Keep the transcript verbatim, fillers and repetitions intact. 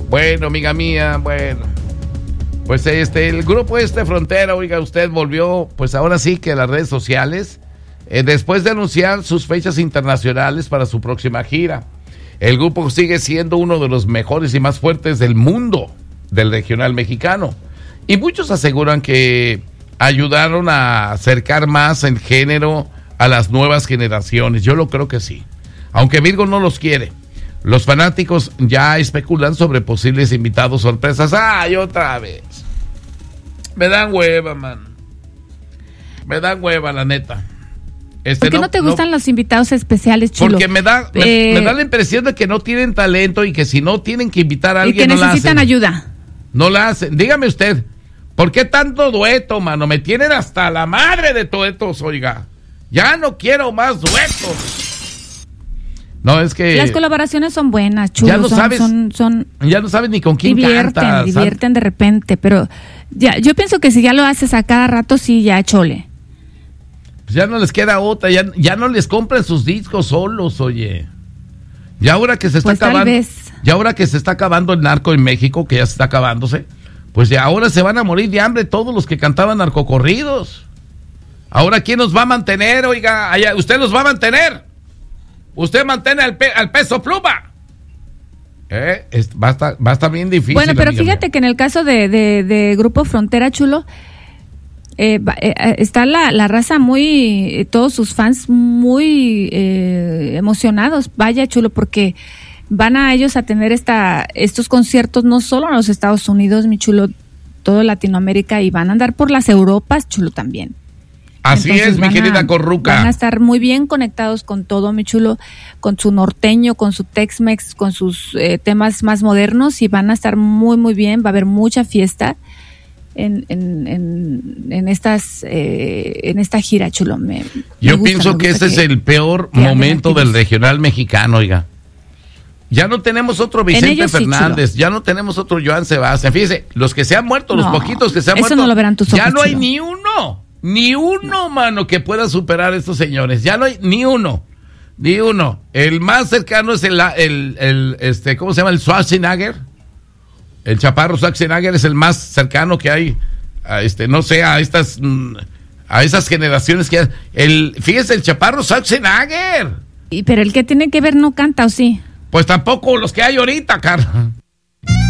Bueno, amiga mía, bueno. Pues este, el grupo este Frontera, oiga, usted volvió, pues ahora sí que a las redes sociales, eh, después de anunciar sus fechas internacionales para su próxima gira. El grupo sigue siendo uno de los mejores y más fuertes del mundo del regional mexicano. Y muchos aseguran que ayudaron a acercar más el género a las nuevas generaciones. Yo lo creo que sí. Aunque Virgo no los quiere. Los fanáticos ya especulan sobre posibles invitados sorpresas. ¡Ay, otra vez! Me dan hueva, man. Me dan hueva, la neta. Este, ¿Por qué no, no te gustan no, los invitados especiales, Chulo? Porque me da, eh, me, me da la impresión de que no tienen talento y que si no tienen que invitar a alguien, y que no la hacen. necesitan ayuda. No la hacen. Dígame usted, ¿por qué tanto dueto, mano? Me tienen hasta la madre de duetos, oiga. Ya no quiero más duetos. No, es que... Las colaboraciones son buenas, Chulo. Ya no son, sabes, son, son, ya no sabes ni con quién divierten, cantas. Divierten de repente, pero ya, yo pienso que si ya lo haces a cada rato, sí, ya chole. Pues ya no les queda otra, ya, ya no les compran sus discos solos, oye. Ya ahora que se está pues acabando... Tal vez. Ya ahora que se está acabando el narco en México, que ya se está acabándose, pues ya ahora se van a morir de hambre todos los que cantaban narcocorridos. Ahora, ¿quién nos va a mantener, oiga? ¿Usted los va a mantener? Usted mantiene al, pe al peso pluma. Eh, es, va, a estar, va a estar bien difícil. Bueno, pero fíjate mía. que en el caso de, de, de Grupo Frontera, Chulo, eh, eh, está la, la raza muy, eh, todos sus fans muy eh, emocionados. Vaya, Chulo, porque van a ellos a tener esta estos conciertos no solo en los Estados Unidos, mi Chulo, todo Latinoamérica, y van a andar por las Europas, Chulo, también. Así Entonces es, mi querida a, Corruca. Van a estar muy bien conectados con todo, mi Chulo, con su norteño, con su Tex-Mex, con sus eh, temas más modernos, y van a estar muy, muy bien. Va a haber mucha fiesta en, en, en, en estas eh, en esta gira, Chulo. Me, Yo me gusta, pienso que ese que, es el peor momento del regional mexicano, oiga. Ya no tenemos otro Vicente Fernández, sí, ya no tenemos otro Joan Sebastián. Fíjese, los que se han muerto, no, los poquitos que se han eso muerto, no lo verán tus ojos, ya no hay Chulo. ni uno. Ni uno, mano, que pueda superar a estos señores. Ya no hay ni uno. Ni uno. El más cercano es el, el, el este, ¿cómo se llama? El Schwarzenegger. El chaparro Schwarzenegger es el más cercano que hay, a este, no sé, a estas, a esas generaciones que hay. El, fíjese, el chaparro Schwarzenegger. Y, pero el que tiene que ver no canta, ¿o sí? Pues tampoco los que hay ahorita, cara.